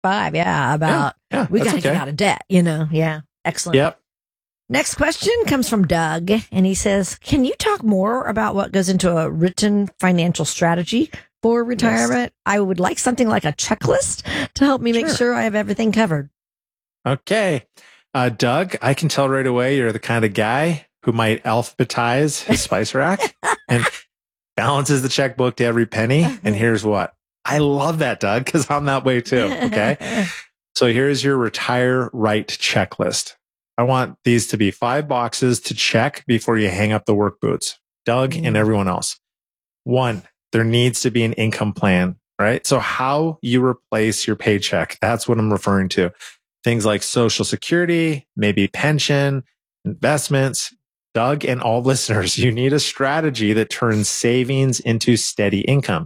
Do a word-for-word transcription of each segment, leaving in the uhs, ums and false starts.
five. Yeah, about yeah, yeah, we got to okay. get out of debt, you know. Yeah, excellent. Yep. Next question comes from Doug, and he says, can you talk more about what goes into a written financial strategy for retirement? Yes. I would like something like a checklist to help me make sure, sure I have everything covered. Okay. Uh, Doug, I can tell right away you're the kind of guy who might alphabetize his spice rack and balances the checkbook to every penny. And here's what. I love that, Doug, because I'm that way too. Okay. So here's your retire right checklist. I want these to be five boxes to check before you hang up the work boots. Doug mm. and everyone else. One, there needs to be an income plan, right? So how you replace your paycheck, that's what I'm referring to. Things like Social Security, maybe pension, investments. Doug and all listeners, you need a strategy that turns savings into steady income.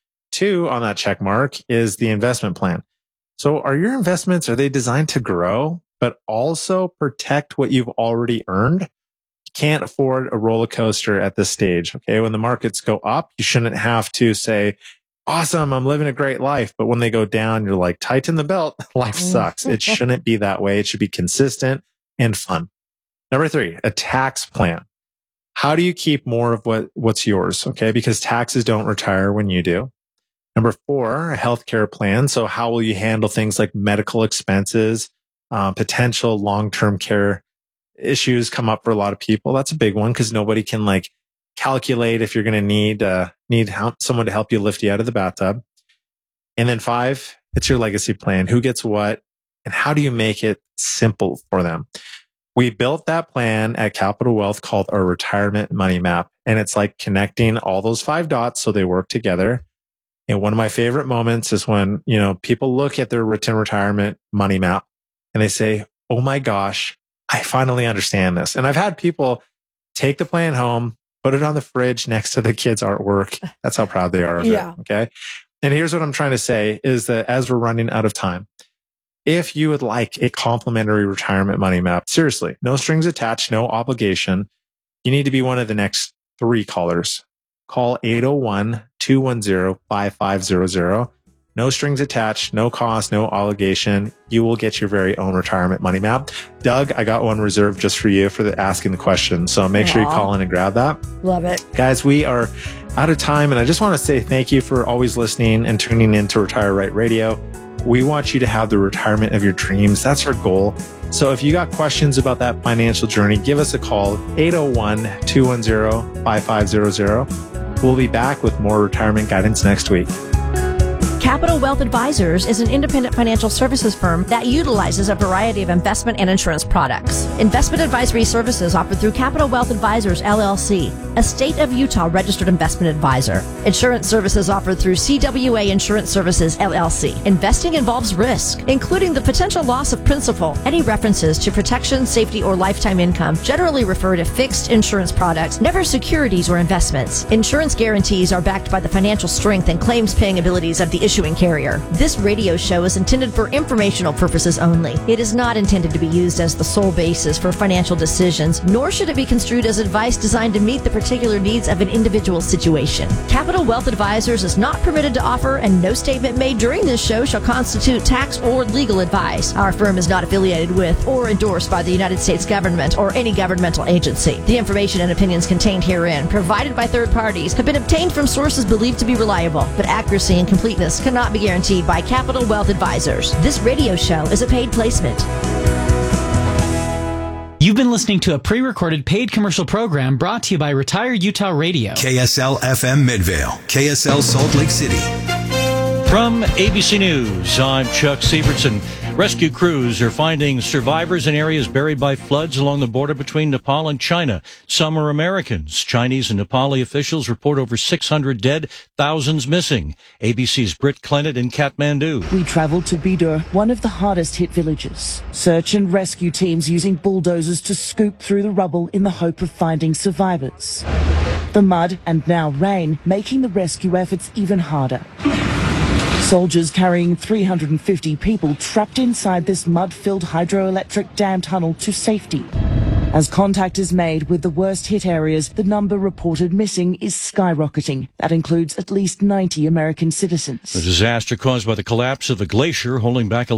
Two on that check mark is the investment plan. So are your investments, are they designed to grow, but also protect what you've already earned? You can't afford a roller coaster at this stage. Okay. When the markets go up, you shouldn't have to say, awesome, I'm living a great life. But when they go down, you're like, tighten the belt. Life sucks. It shouldn't be that way. It should be consistent and fun. Number three, a tax plan. How do you keep more of what, what's yours? Okay. Because taxes don't retire when you do. Number four, a healthcare plan. So how will you handle things like medical expenses, uh, potential long-term care issues come up for a lot of people? That's a big one because nobody can like calculate if you're going to need, uh, need help, someone to help you lift you out of the bathtub. And then five, it's your legacy plan. Who gets what and how do you make it simple for them? We built that plan at Capital Wealth called our retirement money map. And it's like connecting all those five dots so they work together. And one of my favorite moments is when, you know, people look at their written retirement money map and they say, oh my gosh, I finally understand this. And I've had people take the plan home, put it on the fridge next to the kids' artwork. That's how proud they are of yeah. it. Okay. And here's what I'm trying to say is that as we're running out of time, if you would like a complimentary retirement money map, seriously, no strings attached, no obligation, you need to be one of the next three callers. Call eight oh one, two one zero, five five zero zero. No strings attached, no cost, no obligation. You will get your very own retirement money map. Doug, I got one reserved just for you for the asking the question. So make Aww. Sure you call in and grab that. Love it. Guys, we are out of time. And I just want to say thank you for always listening and tuning in to Retire Right Radio. We want you to have the retirement of your dreams. That's our goal. So if you got questions about that financial journey, give us a call, eight oh one, two one zero, five five zero zero. We'll be back with more retirement guidance next week. Capital Wealth Advisors is an independent financial services firm that utilizes a variety of investment and insurance products. Investment advisory services offered through Capital Wealth Advisors, L L C, a state of Utah registered investment advisor. Insurance services offered through C W A Insurance Services, L L C. Investing involves risk, including the potential loss of principal. Any references to protection, safety, or lifetime income generally refer to fixed insurance products, never securities or investments. Insurance guarantees are backed by the financial strength and claims-paying abilities of the issuing carrier. This radio show is intended for informational purposes only. It is not intended to be used as the sole basis for financial decisions, nor should it be construed as advice designed to meet the particular needs of an individual situation. Capital Wealth Advisors is not permitted to offer, and no statement made during this show shall constitute tax or legal advice. Our firm is not affiliated with or endorsed by the United States government or any governmental agency. The information and opinions contained herein, provided by third parties, have been obtained from sources believed to be reliable, but accuracy and completeness cannot be guaranteed by Capital Wealth Advisors. This radio show is a paid placement. You've been listening to a pre-recorded paid commercial program brought to you by Retire Utah Radio. K S L F M Midvale, K S L Salt Lake City. From A B C News, I'm Chuck Sievertson. Rescue crews are finding survivors in areas buried by floods along the border between Nepal and China. Some are Americans. Chinese and Nepali officials report over six hundred dead, thousands missing. A B C's Britt Clennett in Kathmandu. We traveled to Bidur, one of the hardest hit villages. Search and rescue teams using bulldozers to scoop through the rubble in the hope of finding survivors. The mud and now rain making the rescue efforts even harder. Soldiers carrying three hundred fifty people trapped inside this mud-filled hydroelectric dam tunnel to safety. As contact is made with the worst hit areas, the number reported missing is skyrocketing. That includes at least ninety American citizens. The disaster caused by the collapse of the glacier holding back a